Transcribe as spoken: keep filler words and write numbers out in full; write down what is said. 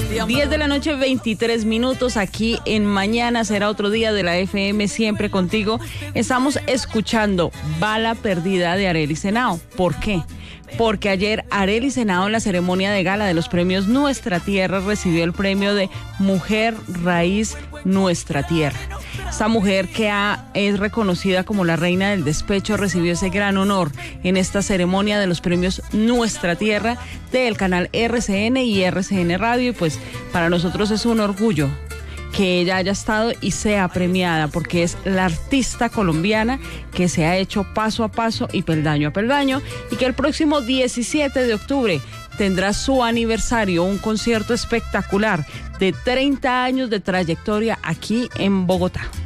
diez de la noche, veintitrés minutos, aquí en Mañana Será Otro Día de la F M, siempre contigo. Estamos escuchando Bala Perdida de Arelis Henao. ¿Por qué? Porque ayer Arelis Henao, en la ceremonia de gala de los premios Nuestra Tierra, recibió el premio de Mujer Raíz Nuestra Tierra. Esta mujer, que ha, es reconocida como la reina del despecho, recibió ese gran honor en esta ceremonia de los premios Nuestra Tierra del canal R C N y R C N Radio, y pues para nosotros es un orgullo que ella haya estado y sea premiada, porque es la artista colombiana que se ha hecho paso a paso y peldaño a peldaño, y que el próximo diecisiete de octubre tendrá su aniversario, un concierto espectacular de treinta años de trayectoria aquí en Bogotá.